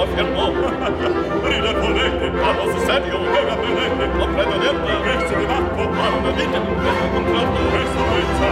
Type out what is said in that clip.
fermò. Ride volete, Parlo sul serio, che la prendete, non prendo niente. che se ne va, Ma non dite, questo contratto. questo pensa